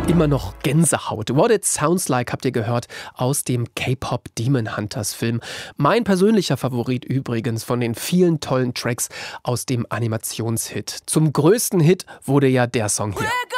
Immer noch Gänsehaut. What It Sounds Like habt ihr gehört aus dem K-Pop Demon Hunters Film. Mein persönlicher Favorit übrigens von den vielen tollen Tracks aus dem Animationshit. Zum größten Hit wurde ja der Song hier.